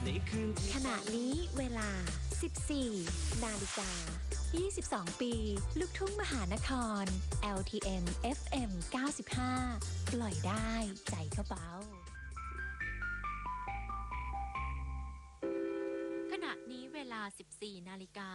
ขณะนี้เวลา 14 นาฬิกา 22 ปี ลูกทุ่งมหานคร LTN FM 95 ปล่อยได้ใจก็เบาขณะนี้เวลา 14 นาฬิกา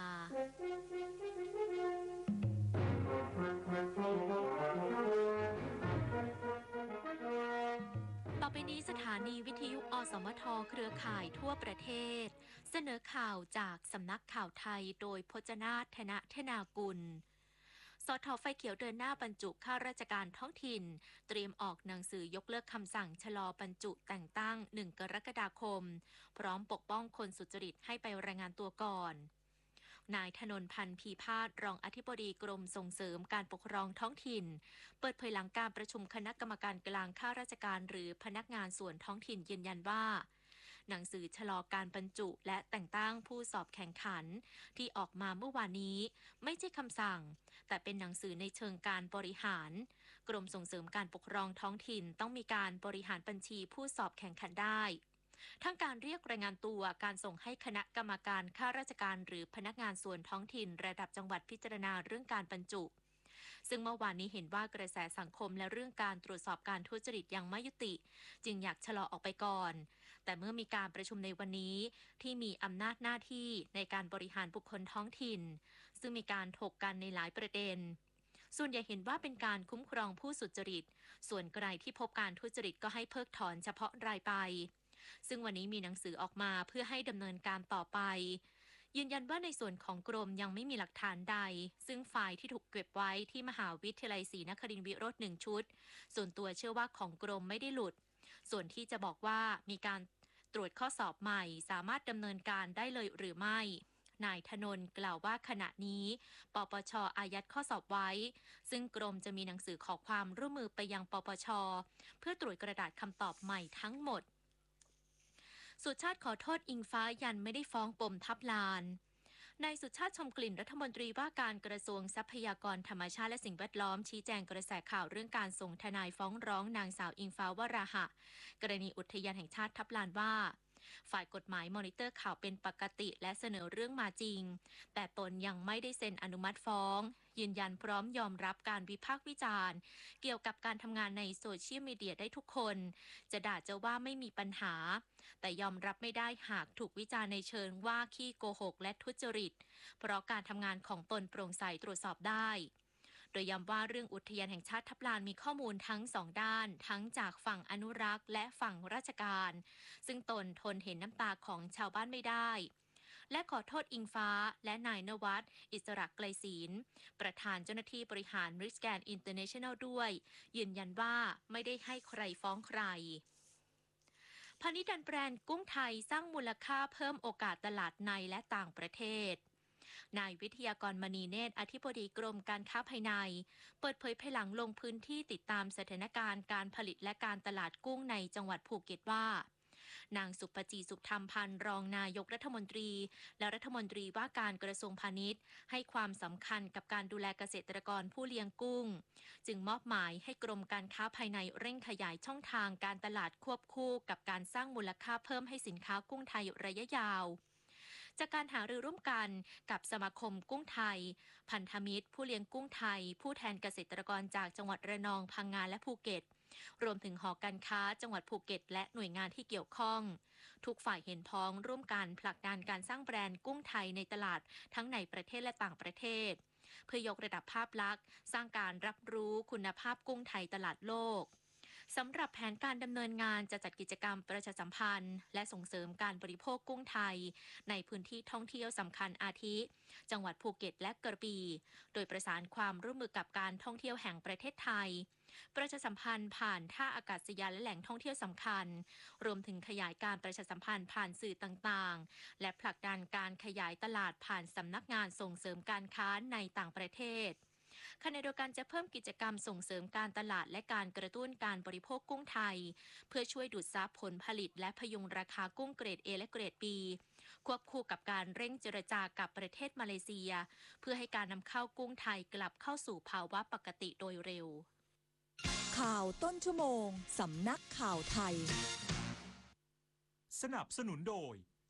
ต่อไปนี้สถานีวิทยุอสมทเครือข่ายทั่วประเทศเสนอข่าวจากสำนักข่าวไทยโดยพจนาถ ธนเทนากุลสท.ไฟเขียวเดินหน้าบรรจุข้าราชการท้องถิ่นเตรียมออกหนังสือยกเลิกคำสั่งชะลอบรรจุแต่งตั้ง1 กรกฎาคมพร้อมปกป้องคนสุจริตให้ไปรายงานตัวก่อนนายธนนท์ พันธ์ พีพาสรองอธิบดีกรมส่งเสริมการปกครองท้องถิ่นเปิดเผยหลังการประชุมคณะกรรมการกลางข้าราชการหรือพนักงานส่วนท้องถิ่นยืนยันว่าหนังสือชะลอการบรรจุและแต่งตั้งผู้สอบแข่งขันที่ออกมาเมื่อวานนี้ไม่ใช่คำสั่งแต่เป็นหนังสือในเชิงการบริหารกรมส่งเสริมการปกครองท้องถิ่นต้องมีการบริหารบัญชีผู้สอบแข่งขันได้ทั้งการเรียกรายงานตัวการส่งให้คณะกรรมการข้าราชการหรือพนักงานส่วนท้องถิ่นระดับจังหวัดพิจารณาเรื่องการบรรจุซึ่งเมื่อวานนี้เห็นว่ากระแสสังคมและเรื่องการตรวจสอบการทุจริตยังไม่ยุติจึงอยากชะลอออกไปก่อนแต่เมื่อมีการประชุมในวันนี้ที่มีอำนาจหน้าที่ในการบริหารบุคคลท้องถิ่นซึ่งมีการถกกันในหลายประเด็นส่วนใหญ่เห็นว่าเป็นการคุ้มครองผู้สุจริตส่วนใครที่พบการทุจริตก็ให้เพิกถอนเฉพาะรายไปซึ่งวันนี้มีหนังสือออกมาเพื่อให้ดำเนินการต่อไปยืนยันว่าในส่วนของกรมยังไม่มีหลักฐานใดซึ่งไฟล์ที่ถูกเก็บไว้ที่มหาวิทยาลัยศรีนครินทร์วิโรจน์1 ชุดส่วนตัวเชื่อว่าของกรมไม่ได้หลุดส่วนที่จะบอกว่ามีการตรวจข้อสอบใหม่สามารถดำเนินการได้เลยหรือไม่นายธนนท์กล่าวว่าขณะนี้ปปช.อายัดข้อสอบไว้ซึ่งกรมจะมีหนังสือขอความร่วมมือไปยังปปช.เพื่อตรวจกระดาษคำตอบใหม่ทั้งหมดสุชาติขอโทษอิงฟ้ายันไม่ได้ฟ้องปมทับลานนายสุชาติชมกลิ่นรัฐมนตรีว่าการกระทรวงทรัพยากรธรรมชาติและสิ่งแวดล้อมชี้แจงกระแสข่าวเรื่องการส่งทนายฟ้องร้องนางสาวอิงฟ้าวราหะกรณีอุทยานแห่งชาติทับลานว่าฝ่ายกฎหมายมอนิเตอร์ข่าวเป็นปกติและเสนอเรื่องมาจริงแต่ตนยังไม่ได้เซ็นอนุมัติฟ้องยืนยันพร้อมยอมรับการวิพากษ์วิจารณ์เกี่ยวกับการทำงานในโซเชียลมีเดียได้ทุกคนจะด่าจะว่าไม่มีปัญหาแต่ยอมรับไม่ได้หากถูกวิจารณ์ในเชิงว่าขี้โกหกและทุจริตเพราะการทำงานของตนโปร่งใสตรวจสอบได้โดยย้ำว่าเรื่องอุทยานแห่งชาติทับลานมีข้อมูลทั้ง2 ด้านทั้งจากฝั่งอนุรักษ์และฝั่งราชการซึ่งตนทนเห็นน้ำตาของชาวบ้านไม่ได้และขอโทษอิงฟ้าและนายณวัฒน์อิสระไกลศีลประธานเจ้าหน้าที่บริหารริสแกนอินเตอร์เนชั่นแนลด้วยยืนยันว่าไม่ได้ให้ใครฟ้องใครพาณิชย์ดันแบรนด์กุ้งไทยสร้างมูลค่าเพิ่มโอกาสตลาดในและต่างประเทศนายวิทยากรมณีเนตรอธิบดีกรมการค้าภายในเปิดเผยภายหลังลงพื้นที่ติดตามสถานการณ์การผลิตและการตลาดกุ้งในจังหวัดภูเก็ตว่านางสุปจีสุขธรรมพันธ์รองนายกรัฐมนตรีและรัฐมนตรีว่าการกระทรวงพาณิชย์ให้ความสำคัญกับการดูแลเกษตรกรผู้เลี้ยงกุ้งจึงมอบหมายให้กรมการค้าภายในเร่งขยายช่องทางการตลาดควบคู่กับการสร้างมูลค่าเพิ่มให้สินค้ากุ้งไทยระยะยาวจากการหารือร่วมกันกับสมาคมกุ้งไทยพันธมิตรผู้เลี้ยงกุ้งไทยผู้แทนเกษตรกรจากจังหวัดระนองพังงาและภูเก็ตรวมถึงหอการค้าจังหวัดภูเก็ตและหน่วยงานที่เกี่ยวข้องทุกฝ่ายเห็นพ้องร่วมกันผลักดันการสร้างแบรนด์กุ้งไทยในตลาดทั้งในประเทศและต่างประเทศเพื่อยกระดับภาพลักษณ์สร้างการรับรู้คุณภาพกุ้งไทยตลาดโลกสำหรับแผนการดำเนินงานจะจัดกิจกรรมประชาสัมพันธ์และส่งเสริมการบริโภคกุ้งไทยในพื้นที่ท่องเที่ยวสำคัญอาทิจังหวัดภูเก็ตและกระบี่โดยประสานความร่วมมือกับการท่องเที่ยวแห่งประเทศไทยประชาสัมพันธ์ผ่านท่าอากาศยานและแหล่งท่องเที่ยวสำคัญรวมถึงขยายการประชาสัมพันธ์ผ่านสื่อต่างๆและผลักดันการขยายตลาดผ่านสำนักงานส่งเสริมการค้าในต่างประเทศขณะเดียวกันจะเพิ่มกิจกรรมส่งเสริมการตลาดและการกระตุ้นการบริโภคกุ้งไทยเพื่อช่วยดูดซับผลผลิตและพยุงราคากุ้งเกรด A และเกรด B ควบคู่กับการเร่งเจรจากับประเทศมาเลเซียเพื่อให้การนำเข้ากุ้งไทยกลับเข้าสู่ภาวะปกติโดยเร็วข่าวต้นชั่วโมงสำนักข่าวไทยสนับสนุนโดย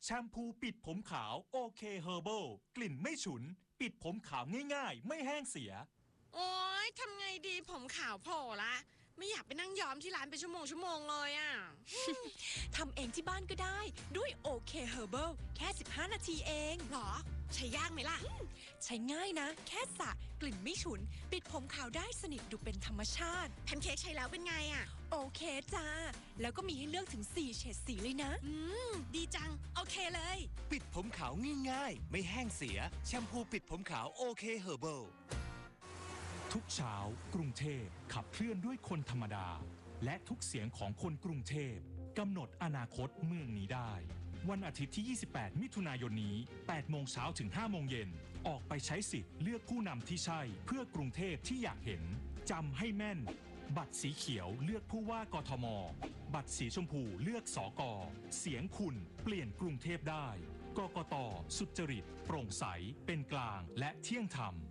แชมพูปิดผมขาวโอเคเฮอร์เบิลกลิ่นไม่ฉุนปิดผมขาวง่ายๆไม่แห้งเสียโอ๊ยทำไงดีผมขาวโผล่ละไม่อยากไปนั่งย้อมที่ร้านเป็นชั่วโมงเลยอ่ะทำเองที่บ้านก็ได้ด้วยโอเคเฮอร์เบิลแค่15 นาทีเองหรอ ใช้ยากไหมล่ะใช้ง่ายนะ แค่สระกลิ่นไม่ฉุน ปิดผมขาวได้สนิทดูเป็นธรรมชาติแพนเค้กใช้แล้วเป็นไงอ่ะโอเคจ้า แล้วก็มีให้เลือกถึง4เฉดสีเลยนะดีจัง โอเคเลยปิดผมขาวง่ายๆไม่แห้งเสียแชมพูปิดผมขาวโอเคเฮอร์เบิลทุกเช้ากรุงเทพขับเคลื่อนด้วยคนธรรมดาและทุกเสียงของคนกรุงเทพกำหนดอนาคตเมืองนี้ได้วันอาทิตย์ที่ 28 มิถุนายนนี้ 8 โมงเช้าถึง 5 โมงเย็นออกไปใช้สิทธิ์เลือกผู้นำที่ใช่เพื่อกรุงเทพที่อยากเห็นจำให้แม่นบัตรสีเขียวเลือกผู้ว่ากทมบัตรสีชมพูเลือกสกเสียงคุณเปลี่ยนกรุงเทพได้กกต.สุจริตโปร่งใสเป็นกลางและเที่ยงธรรม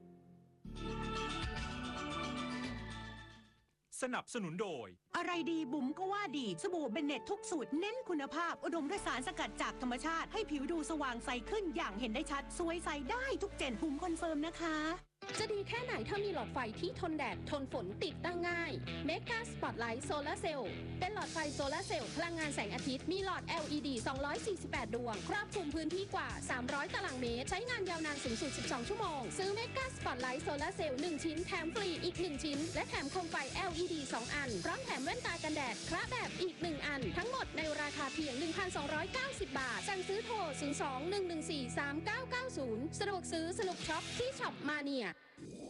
สนับสนุนโดยอะไรดีบุ๋มก็ว่าดีสบู่เบนเน็ตทุกสูตรเน้นคุณภาพอุดมด้วยสารสกัดจากธรรมชาติให้ผิวดูสว่างใสขึ้นอย่างเห็นได้ชัดสวยใสได้ทุกเจนบุ๋มคอนเฟิร์มนะคะจะดีแค่ไหนถ้ามีหลอดไฟที่ทนแดดทนฝนติดตั้งง่าย Mega Spotlight Solar Cell เป็นหลอดไฟโซลาร์เซลล์พลังงานแสงอาทิตย์มีหลอด LED 248 ดวงครอบคลุมพื้นที่กว่า 300 ตารางเมตรใช้งานยาวนานสูงสุด 12 ชั่วโมงซื้อ Mega Spotlight Solar Cell 1 ชิ้นแถมฟรีอีก 1 ชิ้นและแถมโคมไฟ LED 2 อันพร้อมแถมแว่นตากันแดดคระแบบอีก 1 อันทั้งหมดในราคาเพียง 1,290 บาทสั่งซื้อโทร 02-114-3990 สะดวกซื้อสนุกช็อปที่ช็อปมาเนีย